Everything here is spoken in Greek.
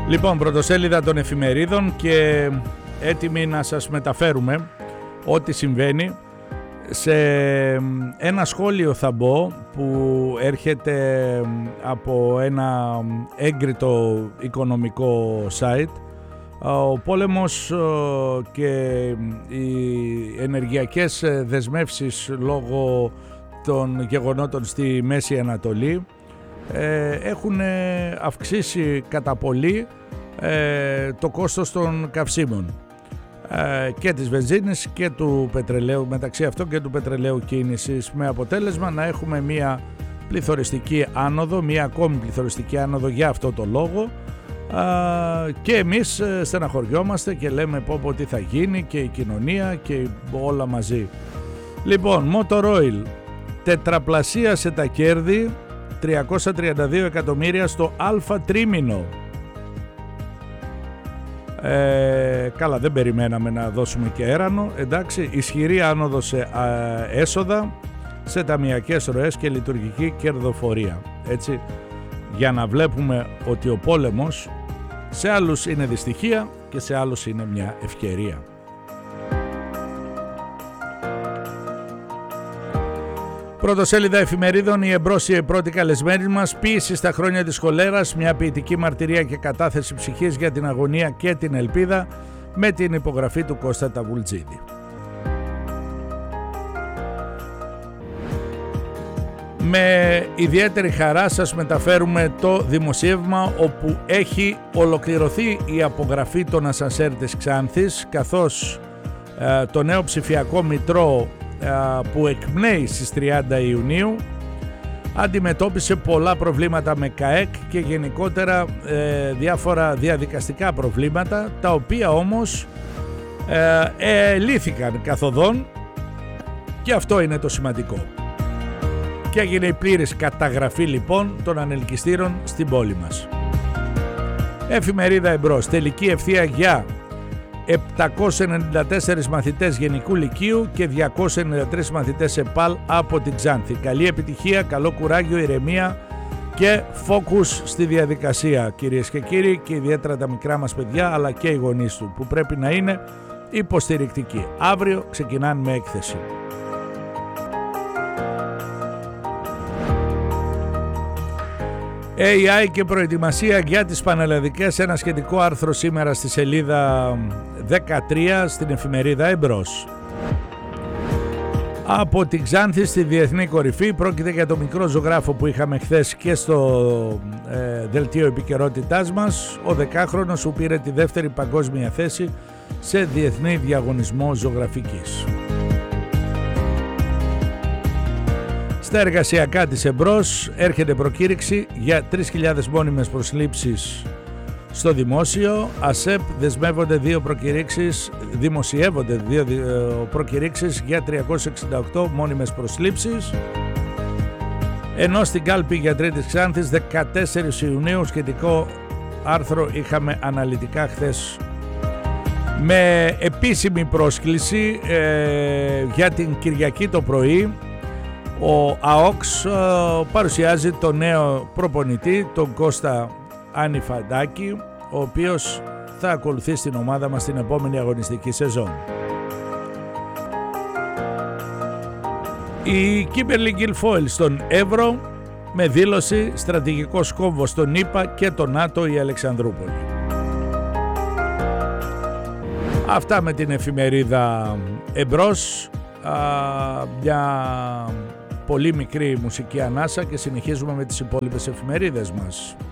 Λοιπόν, πρωτοσέλιδα των εφημερίδων και έτοιμοι να σας μεταφέρουμε ό,τι συμβαίνει. Σε ένα σχόλιο θα μπω που έρχεται από ένα έγκριτο οικονομικό site. Ο πόλεμος και οι ενεργειακές δεσμεύσεις λόγω των γεγονότων στη Μέση Ανατολή έχουν αυξήσει κατά πολύ το κόστος των καυσίμων και της βενζίνης και του πετρελαίου, μεταξύ αυτών και του πετρελαίου κίνησης, με αποτέλεσμα να έχουμε μια πληθωριστική άνοδο, μια ακόμη πληθωριστική άνοδο για αυτό το λόγο, και εμείς στεναχωριόμαστε και λέμε πω τι θα γίνει και η κοινωνία και όλα μαζί. Λοιπόν, Motor Oil τετραπλασίασε τα κέρδη, 332 εκατομμύρια στο αλφα τρίμηνο. Καλά, δεν περιμέναμε να δώσουμε και έρανο. Εντάξει, ισχυρή άνοδο σε έσοδα, σε ταμιακές ροές και λειτουργική κερδοφορία. Έτσι, για να βλέπουμε ότι ο πόλεμος σε άλλους είναι δυστυχία και σε άλλους είναι μια ευκαιρία. Πρωτοσέλιδα εφημερίδων, η Εμπρόσια, η πρώτη καλεσμένη μας, ποίηση στα χρόνια της χολέρας, μια ποιητική μαρτυρία και κατάθεση ψυχής για την αγωνία και την ελπίδα, με την υπογραφή του Κώστα Ταβουλτζίδη. Με ιδιαίτερη χαρά σας μεταφέρουμε το δημοσίευμα όπου έχει ολοκληρωθεί η απογραφή των ασανσέρ της Ξάνθης, καθώς το νέο ψηφιακό μητρό που εκπνέει στις 30 Ιουνίου αντιμετώπισε πολλά προβλήματα με ΚΑΕΚ και γενικότερα διάφορα διαδικαστικά προβλήματα, τα οποία όμως λύθηκαν καθοδόν, και αυτό είναι το σημαντικό. Και έγινε η πλήρης καταγραφή λοιπόν των ανελκυστήρων στην πόλη μας. Εφημερίδα Εμπρός, τελική ευθεία για 794 μαθητές Γενικού Λυκείου και 293 μαθητές ΕΠΑΛ από την Ξάνθη. Καλή επιτυχία, καλό κουράγιο, ηρεμία και focus στη διαδικασία, κυρίες και κύριοι, και ιδιαίτερα τα μικρά μας παιδιά αλλά και οι γονείς του, που πρέπει να είναι υποστηρικτικοί. Αύριο ξεκινάνε με έκθεση. AI και προετοιμασία για τις πανελλαδικές, ένα σχετικό άρθρο σήμερα στη σελίδα 13 στην εφημερίδα Εμπρός. Από την Ξάνθη στη διεθνή κορυφή, πρόκειται για το μικρό ζωγράφο που είχαμε χθες και στο δελτίο επικαιρότητάς μας. Ο 10χρονος που πήρε τη δεύτερη παγκόσμια θέση σε διεθνή διαγωνισμό ζωγραφικής. Στα εργασιακά της Εμπρός έρχεται προκήρυξη για 3.000 μόνιμες προσλήψεις στο δημόσιο. ΑΣΕΠ δημοσιεύονται δύο προκηρύξεις για 368 μόνιμες προσλήψεις. Ενώ στην κάλπη γιατρή της Ξάνθης 14 Ιουνίου σχετικό άρθρο είχαμε αναλυτικά χθες, με επίσημη πρόσκληση για την Κυριακή το πρωί. Ο ΑΟΚΣ παρουσιάζει το νέο προπονητή, τον Κώστα Ανιφαντάκη, ο οποίος θα ακολουθεί στην ομάδα μας την επόμενη αγωνιστική σεζόν. Η Kimberly Guilfoyle στον Εύρο, με δήλωση στρατηγικός κόμβος στον ΗΠΑ και τον ΝΑΤΟ η Αλεξανδρούπολη. Αυτά με την εφημερίδα Εμπρός. Μια πολύ μικρή μουσική ανάσα και συνεχίζουμε με τις υπόλοιπες εφημερίδες μας.